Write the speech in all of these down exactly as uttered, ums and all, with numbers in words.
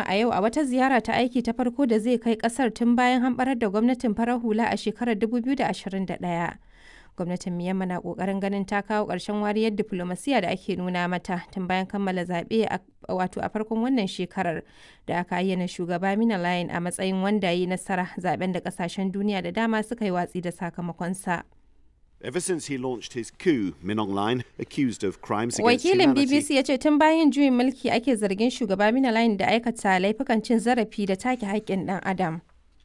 a yau a wata ziyara ta aiki ta farko da zai kai kasar tun bayan hamɓarar da gwamnatin farar hula a shekarar dubu biyu da ashirin da ɗaya. Gwamnatin Myanmar na ƙoƙarin ganin ta kawo ƙarshen wariyar diflomasiya da ake nuna mata tun bayan kammala zaɓe wato a farkon wannan shekarar da aka ayyana shugaba Min Aung a matsayin wanda ya yi nasara, zaben da ƙasashen duniya da dama suka yi watsi da sakamakonsa. Ever since he launched his coup, Min Aung Hlaing, accused of crimes against Wakilin humanity. B B C ya ce tun bayan juyin mulki ake zargin shugaba Min Aung da aikata laifukan cin zarafi da take haƙƙin ɗan adam.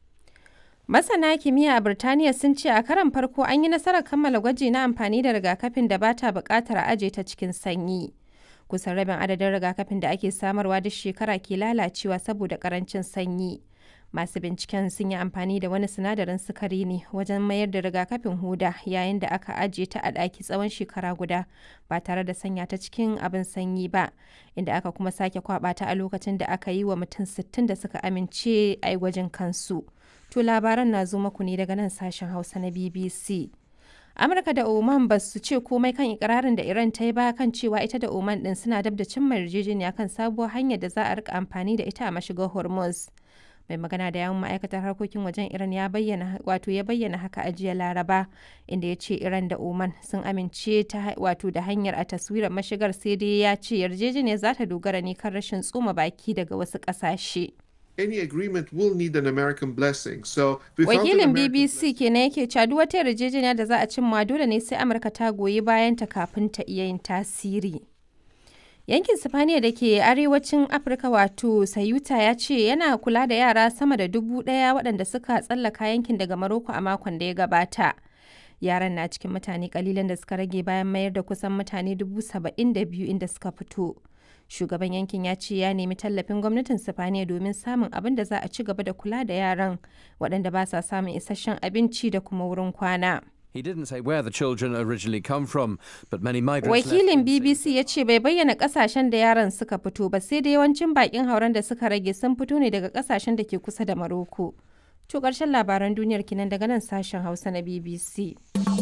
Masana kimiyya a Birtaniya sun ce a karon farko an yi nasarar kammala gwaji na amfani da rigakafin da ba ta buƙatar a aje ta cikin sanyi. Kusan rabin adadin rigakafin da ake samarwa duk shekara ke lalacewa saboda ƙarancin sanyi. Masu binciken sun yi amfani da wani sinadarin sukari ne wajen mayar da rigakafin huda yayin da aka ajiye ta a ɗaki tsawon shekara guda ba tare da sanya ta cikin abin sanyi ba, inda aka kuma sake kwaba ta a lokacin da aka yi wa mutum sittin da suka amince a yi gwajin kansu. To labaran na zo maku ne daga nan sashen Hausa na B B C. Amurka da Oman ba su ce komai kan ikirarin da Iran ta yi ba kan cewa ita da Oman din suna dab da cimma yarjejeniya kan sabuwar hanyar da za a rika amfani da ita a mashigar Hormuz. Mai magana da yawun ma'aikatar harkokin wajen Iran ya bayyana wato ya bayyana haka a jiya Laraba, inda ya ce Iran da Oman sun amince ta wato da hanyar a taswirar mashigar, sai dai ya ce yarjejeniyar za ta dogara ne kan rashin tsoma baki daga wasu ƙasashe. Any agreement will need an American blessing. So without an Wakilin American B B C kenan yake cewa duk wata yarjejeniya da za a cimma dole ne sai Amurka ta goyi bayan ta kafin ta iya yin tasiri. Yankin Sifaniya da ke arewacin Afirka wato Sayuta ya ce yana kula da yara sama da dubu ɗaya waɗanda suka tsallaka yankin daga Maroko a makon da ya gabata. Yaran na cikin mutane kalilan da suka rage bayan mayar da kusan mutane dubu saba'in da biyu inda suka fito. Shugaban yankin ya ce ya nemi tallafin gwamnatin Sifaniya domin samun abin da za a ci gaba da kula da yaran waɗanda ba sa samun isasshen abinci da kuma wurin kwana. He didn't say where the children originally come from, but many migrants Wakilin B B C ya ce bai bayyana kasashen da yaran suka fito ba, sai da yawancin bakin hauren da suka rage sun fito ne daga kasashen da ke kusa da Maroko. To ƙarshen labaran duniyar kinan daga nan sashen Hausa na B B C.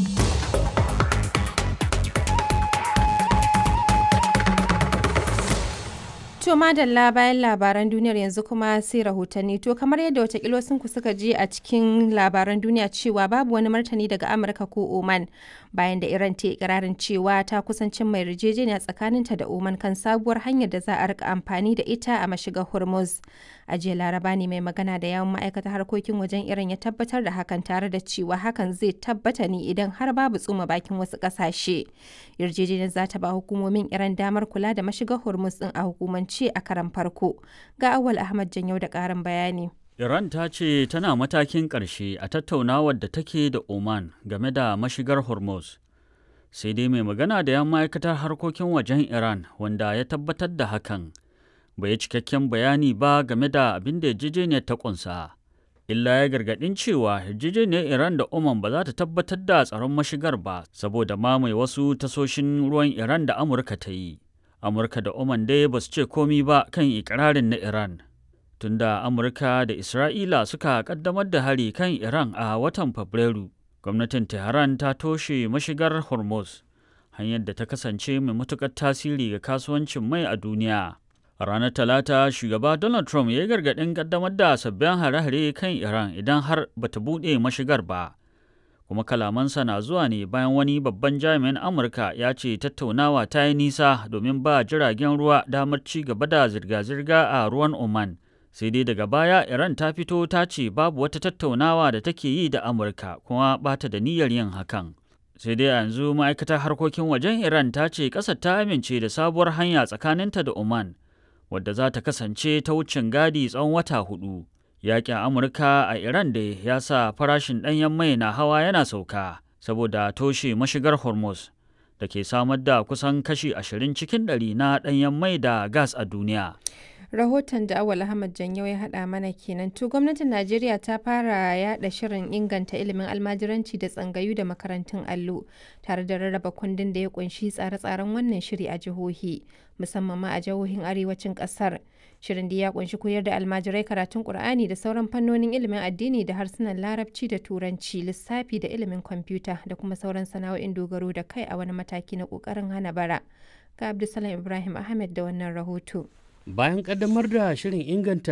To madalla bayan labaran duniyar yanzu kuma sai rahotanni. To kamar yadda watakila sun ku suka je a cikin labaran duniya cewa babu wani martani daga Amurka ko Oman bayan da Iran ta ikirarin cewa ta kusancin mai yarjejeniya tsakaninta da Oman kan sabuwar hanyar da za a rika amfani da ita a mashigar Hormuz. A jiya Laraba ne mai magana da yawun ma'aikatar harkokin wajen Iran ya tabbatar da hakan tare da cewa hakan zai tabbata ne idan har babu tsoma bakin wasu ƙasashe. Yarjejeniyar za ta ba hukumomin Iran damar kula da mashigar Hormuz din a hukumance a karan farko. Ga Awal Ahmad Janyau da ƙarin bayani. Iran ta ce tana matakin ƙarshe a tattaunawar da take da Oman game da mashigar Hormuz. Sai dai mai magana da yan ma'aikatar harkokin wajen Iran wanda ya tabbatar da hakan bai yi cikakken bayani ba game da abin da yarjejeniyar ta ƙunsa. Illa ya gargaɗin cewa yarjejeniyar Iran da Oman ba za ta tabbatar da tsaron mashigar ba saboda mamaye wasu tasoshin ruwan Iran da Amurka ta yi. Amurka da Oman dai ba su ce komi ba kan ikirarin na Iran. Tunda Amurka da Isra'ila suka kaddamar da hari kan Iran a watan Fabrairu, gwamnatin Tehran ta toshe mashigar Hormuz, hanyar da ta kasance mai matuƙar tasiri ga kasuwancin mai a duniya. A ranar Talata, shugaba Donald Trump ya yi gargaɗin kaddamar da sabbin hare-hare kan Iran idan har bata buɗe mashigar ba. Kuma kalamansa na zuwa ne bayan wani babban jami'in Amurka ya ce tattaunawa ta yi nisa domin ba jiragen ruwa damar ci gaba da zirga-zirga a ruwan Oman. Sai dai daga baya Iran ta fito ta ce babu wata tattaunawa da take yi da Amurka kuma ba ta da niyyar yin hakan. Sai dai yanzu ma'aikatar harkokin wajen Iran ta ce ƙasar ta amince da sabuwar hanya tsakaninta da Oman, wadda za ta kasance ta wucin gadi tsawon wata hudu. Yaƙin Amurka a Iran da ya sa farashin ɗanyen mai na hawa yana sauka saboda toshe mashigar Hormuz da ke samar da kusan kashi ashirin cikin ɗari na ɗanyen mai da gas a duniya. Rahoton da Awal Ahmad Janyau ya haɗa mana kenan. To gwamnatin Najeriya ta fara yaɗa shirin inganta ilimin almajiranci da tsangayu da makarantun allo tare da rarraba kundin da ya kunshi tsare-tsaren wannan shiri a jihohi, musamman ma a jihohin arewacin ƙasar. Shirin da ya kunshi koyar da almajirai karatun Kur'ani da sauran fannonin ilimin addini da harsunan Larabci da Turanci, lissafi da ilimin kwamfuta da kuma sauran sana'o'in dogaro da kai a wani mataki na ƙoƙarin hana bara. Ga Abdulsalam Ibrahim Ahmed da wannan rahoto. Bayan ƙaddamar da shirin inganta